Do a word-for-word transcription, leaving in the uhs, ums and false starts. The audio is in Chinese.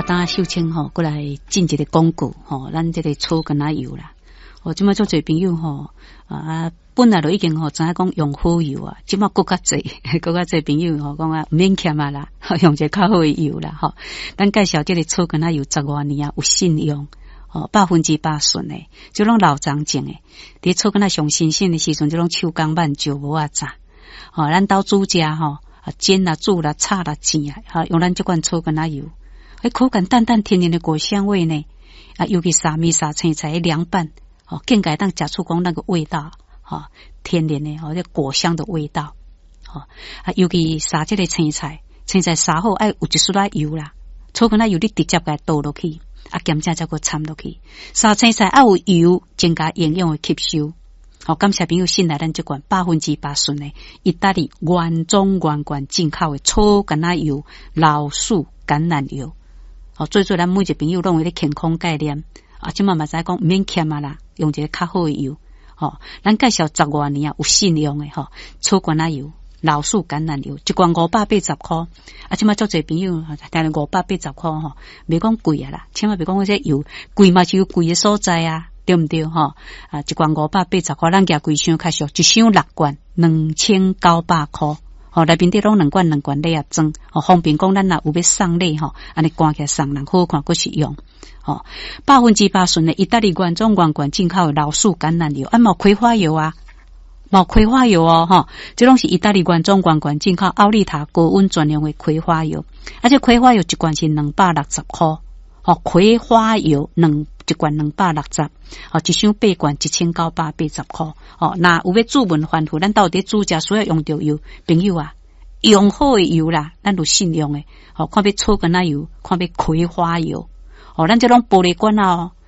啊，当秀清吼过来进一个广告吼，咱这个草根仔油啦。哦，即马做侪朋友吼啊，本来就已经吼知影讲用好油啊，即马更加侪，更加侪朋友吼讲啊免欠啊啦，用一个较好的油啦吼。咱介绍这个草根仔油十外年啊，有信用。哦，百分之百顺诶，就拢老长种诶。伫草根仔上新鲜诶时阵，就拢手工慢就无啊炸。哦，咱兜煮食吼，啊煎啦、煮啦、炒啦、煎啊，哈用咱这款草根仔油，迄口感淡淡甜甜的果香味呢。啊，尤其沙米沙青菜凉拌，哦，更加当食出讲那个味道，哦，天然的哦，这果香的味道。哦，啊，尤其沙这个青菜，青菜沙好爱有一丝仔油啦，草根仔油你直接给它倒落去。啊，咸正才个掺落去，沙青菜爱有油，增加营养的吸收。好，感谢朋友信赖咱这款百分之百顺的意大利原装原罐进口的草根仔油、老树橄榄油。好，最最咱每一个朋友拢有咧健康概念啊，即嘛嘛知讲免欠啊啦，用一个较好的油。好，咱介绍十外年啊有信用的吼，草根仔油。老树橄榄油一罐五百八十块，啊，即马足侪朋友听了五百八十块吼，袂讲贵啊啦，起码别讲这油贵嘛是有贵的所在啊，对毋对吼？啊，一罐五百八十块，咱价贵箱较俗，一箱六罐两千九百块，吼，内面底拢两罐两罐礼盒装，吼，方便讲咱若有要送礼吼，安尼赶起来送人好看，佫实用，吼，百分之百顺的意大利原装原罐进口的老树橄榄油，啊，冇葵花油啊。冇葵花油哦，哈，这拢是意大利原装原罐进口奥利塔高温专用的葵花油，而且葵花油一罐是两百六十块，哦，葵花油两一罐两百六十，哦，一箱八罐一千九百八十块，哦，那有要注文反复，咱到底煮食需要用到油，朋友啊，用好的油啦，咱有信用的，哦，看要草根仔油，看要葵花油，哦，咱这种玻璃罐啊，